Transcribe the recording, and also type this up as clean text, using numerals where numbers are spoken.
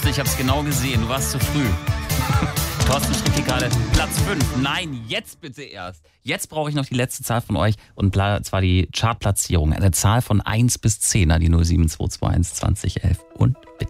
Thorsten, ich hab's genau gesehen. Du warst zu früh. Thorsten schrieb hier gerade Platz 5. Nein, jetzt bitte erst. Jetzt brauche ich noch die letzte Zahl von euch und zwar die Chartplatzierung. Eine Zahl von 1 bis 10 an die 07221 2011. Und bitte.